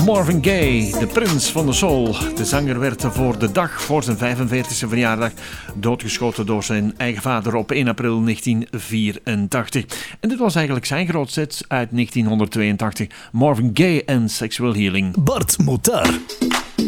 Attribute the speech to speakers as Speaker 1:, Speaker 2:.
Speaker 1: Marvin Gaye, de prins van de soul. De zanger werd voor de dag voor zijn 45e verjaardag doodgeschoten door zijn eigen vader op 1 april 1984. En dit was eigenlijk zijn grootste hit uit 1982. Marvin Gaye en Sexual Healing.
Speaker 2: Bart Motar.